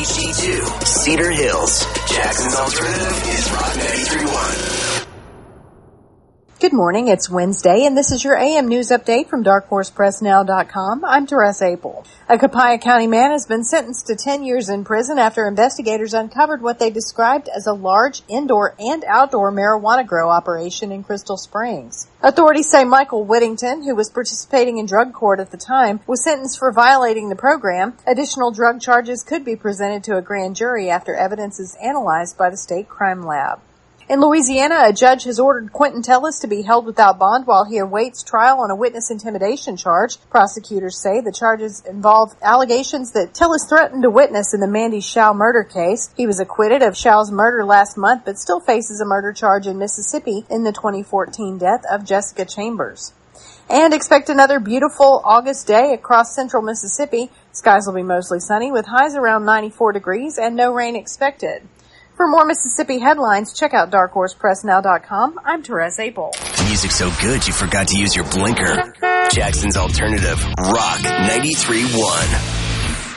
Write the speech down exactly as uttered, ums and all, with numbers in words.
H D two, Cedar Hills. Jackson's Alternative is Rock ninety-three point one. Good morning, it's Wednesday, and this is your A M News Update from dark horse press now dot com. I'm Teresa Apel. A Copiah County man has been sentenced to ten years in prison after investigators uncovered what they described as a large indoor and outdoor marijuana grow operation in Crystal Springs. Authorities say Michael Whittington, who was participating in drug court at the time, was sentenced for violating the program. Additional drug charges could be presented to a grand jury after evidence is analyzed by the state crime lab. In Louisiana, a judge has ordered Quentin Tellis to be held without bond while he awaits trial on a witness intimidation charge. Prosecutors say the charges involve allegations that Tellis threatened a witness in the Mandy Shao murder case. He was acquitted of Shao's murder last month, but still faces a murder charge in Mississippi in the twenty fourteen death of Jessica Chambers. And expect another beautiful August day across central Mississippi. Skies will be mostly sunny with highs around ninety-four degrees and no rain expected. For more Mississippi headlines, check out dark horse press now dot com. I'm Teresa Apel. Music's so good you forgot to use your blinker. Jackson's Alternative, Rock ninety-three point one.